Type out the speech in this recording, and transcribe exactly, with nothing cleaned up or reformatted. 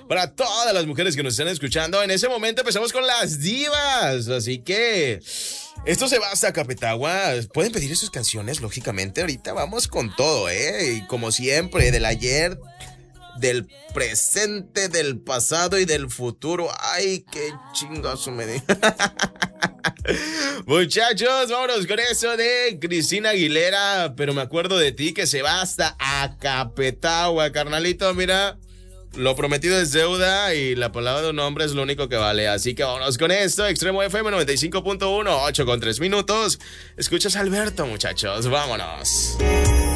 para todas las mujeres que nos están escuchando. En ese momento empezamos con las divas, así que esto se va hasta Capetagua. Pueden pedir sus canciones, lógicamente. Ahorita vamos con todo, ¿eh? Y como siempre, del ayer, del presente, del pasado y del futuro. Ay, qué chingazo me di. Muchachos, vámonos con eso de Cristina Aguilera. Pero me acuerdo de ti, que se va hasta Acapetagua, carnalito. Mira, lo prometido es deuda y la palabra de un hombre es lo único que vale. Así que vámonos con esto. Extremo F M noventa y cinco punto uno, ocho con tres minutos. Escuchas a Alberto, muchachos, vámonos.